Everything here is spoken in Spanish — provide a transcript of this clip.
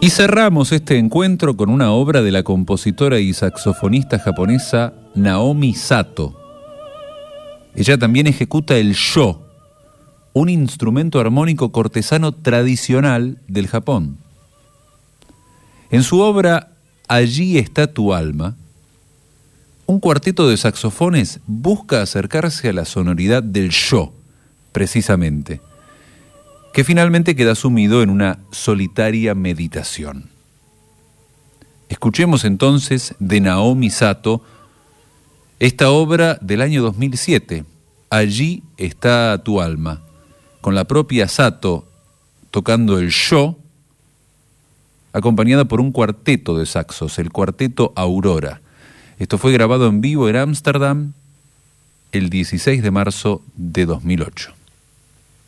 Y cerramos este encuentro con una obra de la compositora y saxofonista japonesa Naomi Sato. Ella también ejecuta el sho, un instrumento armónico cortesano tradicional del Japón. En su obra Allí está tu alma, un cuarteto de saxofones busca acercarse a la sonoridad del sho, precisamente, que finalmente queda sumido en una solitaria meditación. Escuchemos entonces de Naomi Sato esta obra del año 2007, Allí está tu alma, con la propia Sato tocando el sho, acompañada por un cuarteto de saxos, el cuarteto Aurora. Esto fue grabado en vivo en Ámsterdam el 16 de marzo de 2008.